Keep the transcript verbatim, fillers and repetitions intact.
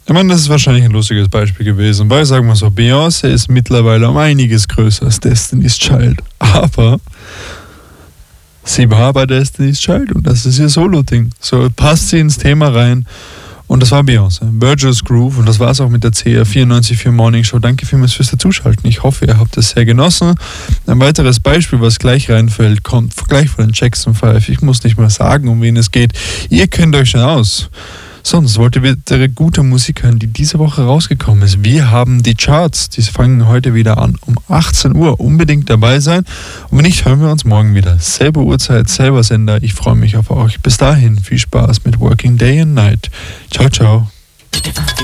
Ich meine, das ist wahrscheinlich ein lustiges Beispiel gewesen, weil, sagen wir so, Beyoncé ist mittlerweile um einiges größer als Destiny's Child, aber sie war bei Destiny's Child und das ist ihr Solo-Ding. So passt sie ins Thema rein und das war Beyoncé. Virtuous Groove und das war es auch mit der C R vierundneunzig Komma vier Morning Show. Danke vielmals fürs Dazuschalten. Ich hoffe, ihr habt es sehr genossen. Ein weiteres Beispiel, was gleich reinfällt, kommt gleich von den Jackson Five. Ich muss nicht mal sagen, um wen es geht. Ihr kennt euch schon aus. Sonst wollt ihr wieder gute Musik hören, die diese Woche rausgekommen ist. Wir haben die Charts, die fangen heute wieder an um achtzehn Uhr. Unbedingt dabei sein. Und wenn nicht, hören wir uns morgen wieder. Selbe Uhrzeit, selber Sender. Ich freue mich auf euch. Bis dahin, viel Spaß mit Working Day and Night. Ciao, ciao.